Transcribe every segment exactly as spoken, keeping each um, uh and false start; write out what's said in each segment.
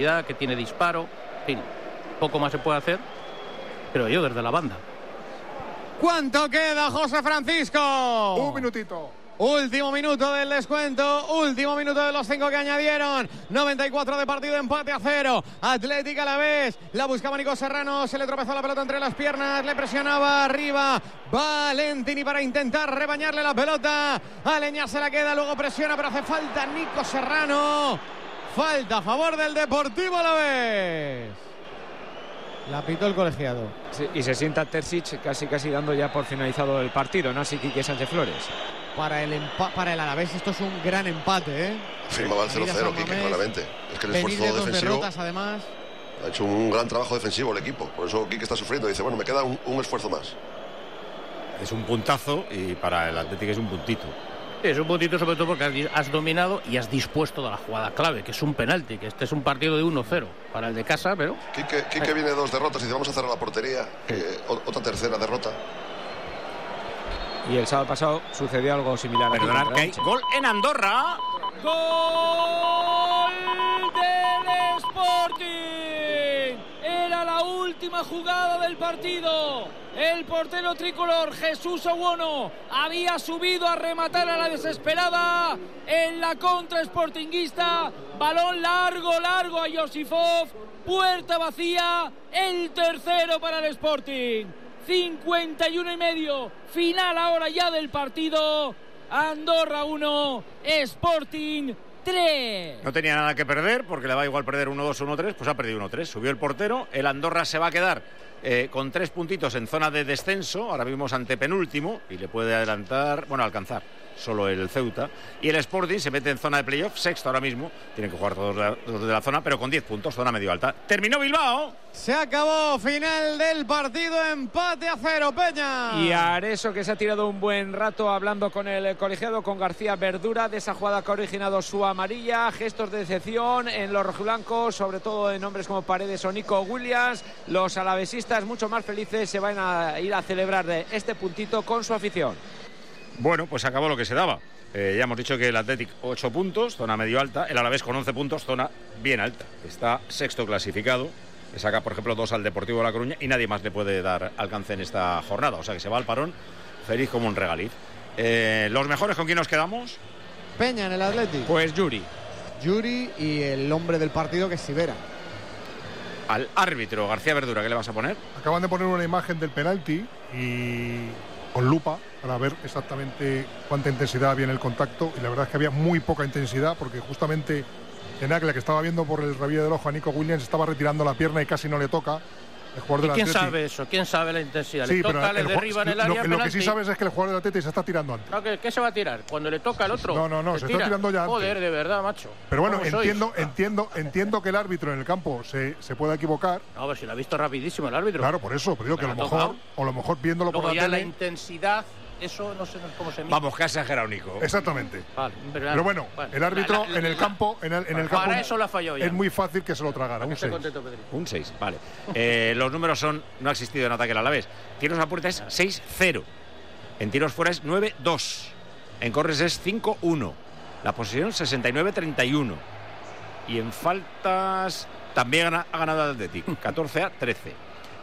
velocidad, que tiene disparo. En fin, poco más se puede hacer, creo yo, desde la banda. ¿Cuánto queda, José Francisco? Un minutito. Último minuto del descuento, último minuto de los cinco que añadieron. noventa y cuatro de partido, empate a cero. Atlético a la vez, la buscaba Nico Serrano, se le tropezó la pelota entre las piernas, le presionaba arriba Valentini para intentar rebañarle la pelota. Aleñá se la queda, luego presiona, pero hace falta Nico Serrano. Falta a favor del Deportivo a la vez. La pitó el colegiado. Sí, y se sienta Terzic casi casi dando ya por finalizado el partido, ¿no? Así que Quique Sánchez Flores. Para el, para el Alavés esto es un gran empate, ¿eh? Firmaba el cero cero, Quique, claramente. Es que el esfuerzo de dos defensivo derrotas, además. Ha hecho un gran trabajo defensivo el equipo. Por eso Quique está sufriendo. Dice, bueno, me queda un, un esfuerzo más. Es un puntazo y para el Atlético es un puntito. Sí, es un puntito sobre todo porque has dominado y has dispuesto de la jugada clave, que es un penalti, que este es un partido de uno cero para el de casa, pero... Quique, Quique viene de dos derrotas y dice, vamos a cerrar la portería. Que, otra tercera derrota. Y el sábado pasado sucedió algo similar. Perdonad, que hay gol en Andorra. ¡Gol del Sporting! Era la última jugada del partido. El portero tricolor Jesús Owono había subido a rematar a la desesperada en la contra sportinguista. Balón largo, largo a Josifov. Puerta vacía. El tercero para el Sporting. cincuenta y uno y medio. Final ahora ya del partido. Andorra uno, Sporting tres. No tenía nada que perder porque le va igual perder uno dos, uno tres, pues ha perdido uno tres. Subió el portero, el Andorra se va a quedar eh, con tres puntitos en zona de descenso, ahora mismo ante penúltimo y le puede adelantar, bueno, alcanzar solo el Ceuta, y el Sporting se mete en zona de playoff, sexto ahora mismo, tienen que jugar todos los de la zona, pero con diez puntos, zona medio alta. Terminó Bilbao. Se acabó, final del partido, empate a cero, Peña. Y Areso, que se ha tirado un buen rato hablando con el colegiado, con García Verdura, de esa jugada que ha originado su amarilla, gestos de decepción en los rojiblancos, sobre todo en hombres como Paredes o Nico Williams. Los alavesistas mucho más felices se van a ir a celebrar de este puntito con su afición. Bueno, pues acabó lo que se daba. Eh, ya hemos dicho que el Athletic ocho puntos, zona medio alta. El Alavés con once puntos, zona bien alta. Está sexto clasificado. Le saca, por ejemplo, dos al Deportivo de La Coruña y nadie más le puede dar alcance en esta jornada. O sea que se va al parón feliz como un regaliz. Eh, ¿Los mejores con quién nos quedamos? Peña en el Athletic. Pues Yuri. Yuri y el hombre del partido, que es Sivera. Al árbitro, García Verdura, ¿qué le vas a poner? Acaban de poner una imagen del penalti y con lupa para ver exactamente cuánta intensidad había en el contacto, y la verdad es que había muy poca intensididad porque justamente Tenaglia, que estaba viendo por el rabillo del ojo a Nico Williams, estaba retirando la pierna y casi no le toca. El jugador ¿Y quién del sabe eso? ¿Quién sabe la intensidad? Sí, le toca, pero le el, derriba en el área. Lo, lo que sí sabes es que el jugador del Atleti se está tirando antes. No, ¿qué, ¿Qué se va a tirar? Cuando le toca al otro. No, no, no, se, se tira. está tirando ya antes. Joder, de verdad, macho. Pero bueno, ¿Cómo entiendo, sois? entiendo, entiendo que el árbitro en el campo se, se pueda equivocar. No, pero si lo ha visto rapidísimo el árbitro. Claro, por eso, pero digo que a lo mejor, tocado. o a lo mejor viéndolo Luego por la ya tele. la intensidad, eso no sé cómo se mide. Vamos, que ha exagerado Nico. Exactamente. Vale, pero, Pero bueno, bueno, el árbitro la, la, la, en el campo, en el, en el campo para eso la falló ya. Es muy fácil que se lo tragara. Un seis. Un seis, vale. Eh, los números son, no ha existido en ataque el Alavés. Tiros a puerta es seis cero. En tiros fuera es nueve dos. En corres es cinco uno. La posesión sesenta y nueve treinta y uno. Y en faltas también ha ganado el Athletic, catorce a trece.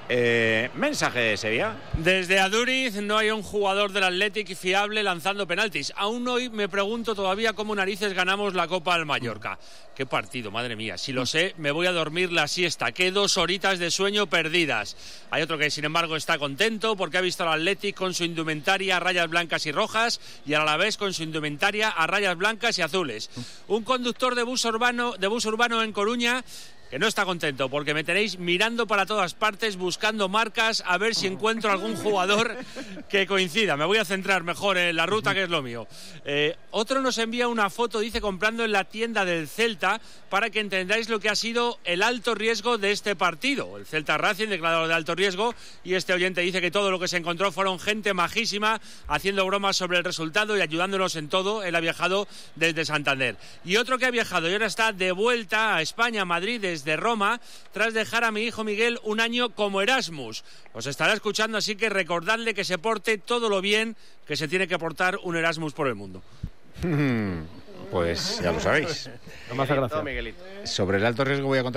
Eh, mensaje de Sevilla. Desde Aduriz no hay un jugador del Athletic fiable lanzando penaltis. Aún hoy me pregunto todavía cómo narices ganamos la Copa del Mallorca. Qué partido, madre mía. Si lo sé, me voy a dormir la siesta. Qué dos horitas de sueño perdidas. Hay otro que, sin embargo, está contento porque ha visto al Athletic con su indumentaria a rayas blancas y rojas y al Alavés con su indumentaria a rayas blancas y azules. Un conductor de bus urbano, de bus urbano en Coruña que no está contento porque me tenéis mirando para todas partes, buscando marcas, a ver si encuentro algún jugador que coincida. Me voy a centrar mejor en la ruta, que es lo mío. Eh, otro nos envía una foto, dice, comprando en la tienda del Celta, para que entendáis lo que ha sido el alto riesgo de este partido. El Celta Racing, declarado de alto riesgo, y este oyente dice que todo lo que se encontró fueron gente majísima, haciendo bromas sobre el resultado y ayudándonos en todo. Él ha viajado desde Santander. Y otro que ha viajado y ahora está de vuelta a España, a Madrid, desde de Roma, tras dejar a mi hijo Miguel un año como Erasmus. Os estará escuchando, así que recordadle que se porte todo lo bien que se tiene que portar un Erasmus por el mundo. Pues ya lo sabéis. No me hace gracia. Sobre el alto riesgo voy a contar